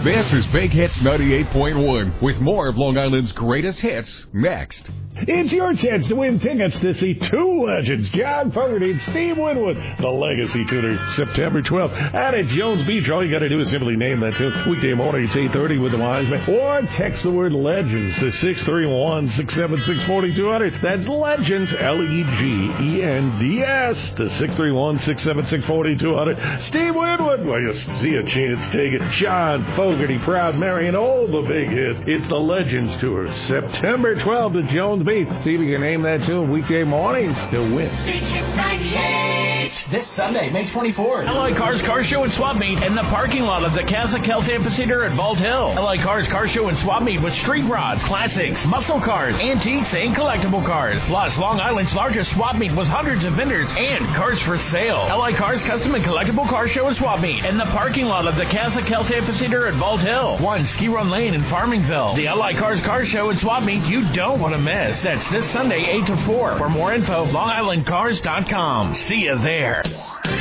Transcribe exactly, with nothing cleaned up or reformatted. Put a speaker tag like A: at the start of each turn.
A: This is Big Hits ninety-eight point one with more of Long Island's greatest hits next.
B: It's your chance to win tickets to see two legends, John Fogerty and Steve Winwood, the Legacy Tuner, September twelfth. And at Jones Beach, all you got to do is simply name that tune. Weekday morning, it's eight thirty with the Wise Man. Or text the word Legends to six three one, six seven six, four two zero zero. That's Legends, L E G E N D S, to six three one, six seven six, four two zero zero. Steve Winwood, well, you see a chance, take it. John Fogerty, Proud Mary, and all the big hits. It's the Legends Tour, September twelfth at Jones Beach. See if you can name that tune weekday mornings to win.
C: This Sunday, May twenty-fourth, L I Cars Car Show and Swap Meet in the parking lot of the Casa Kelt Amphitheater at Vault Hill. L I Cars Car Show and Swap Meet with street rods, classics, muscle cars, antiques, and collectible cars. Plus, Long Island's largest swap meet with hundreds of vendors and cars for sale. L I Cars Custom and Collectible Car Show and Swap Meet in the parking lot of the Casa Kelt Amphitheater at Vault Hill. One Ski Run Lane in Farmingville. The L I Cars Car Show and Swap Meet you don't want to miss. That's this Sunday, eight to four. For more info, long island cars dot com. See you there.